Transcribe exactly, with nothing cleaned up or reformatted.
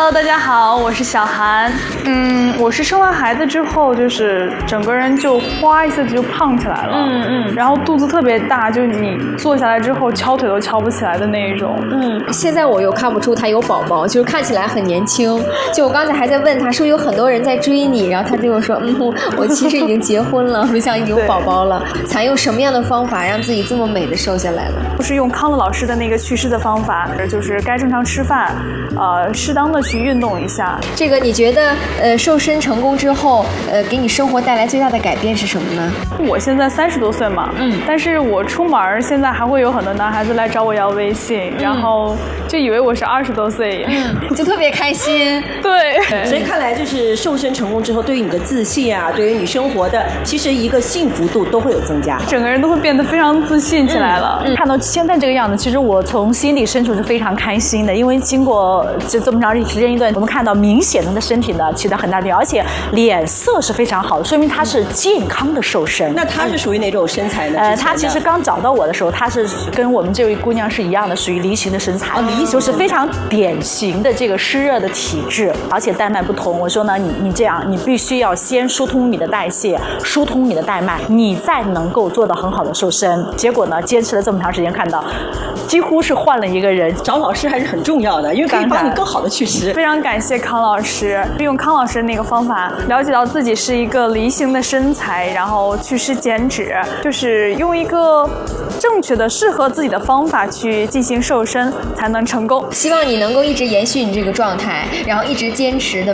Hello， 大家好，我是小韩。嗯，我是生完孩子之后，就是整个人就哗一下子就胖起来了。嗯嗯。然后肚子特别大，就是你坐下来之后敲腿都敲不起来的那一种。 嗯。现在我又看不出他有宝宝，就是看起来很年轻。就我刚才还在问他，是不是有很多人在追你？然后他对我说，嗯，我其实已经结婚了，没想到已经有宝宝了。采用什么样的方法让自己这么美的瘦下来了？ 就是用康乐老师的那个祛湿的方法，就是该正常吃饭，呃，适当的去运动一下。 这个你觉得，呃，瘦身成功之后，呃，给你生活带来最大的改变是什么呢？ 我现在三十多岁嘛，嗯，但是我出门现在还会有很多男孩子来找我要微信，嗯、然后就以为我是二十多岁， 嗯，就特别开心。 对， 所以看来就是瘦身成功之后，对于你的自信啊，对于你生活的其实一个幸福度都会有增加， 整个人都会变得非常自信起来了。 嗯嗯、看到现在这个样子，其实我从心里深处是非常开心的，因为经过这这么长时间一段，我们看到明显的身体呢起到很大的，而且脸色是非常好的，说明他是健康的瘦身。 那他是属于哪种身材呢？ 呃，他其实刚找到我的时候，他是跟我们这位姑娘是一样的，属于梨形的身材，哦、就是非常典型的这个湿热的体质，而且带脉不同。我说呢，你你这样，你必须要先疏通你的代谢，疏通你的带脉，你再能够做到很好的瘦身。结果呢，坚持了这么长时间，看到几乎是换了一个人。 找老师还是很重要的，因为可以帮你更好的祛湿。 非常感谢康老师，用康老师那个方法了解到自己是一个梨形的身材，然后祛湿减脂，就是用一个正确的适合自己的方法去进行瘦身才能成功。 希望你能够一直延续你这个状态，然后一直坚持的